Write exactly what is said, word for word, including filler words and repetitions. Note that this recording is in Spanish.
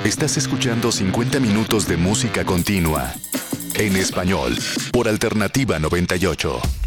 Estás escuchando cincuenta minutos de música continua en español por Alternativa noventa y ocho.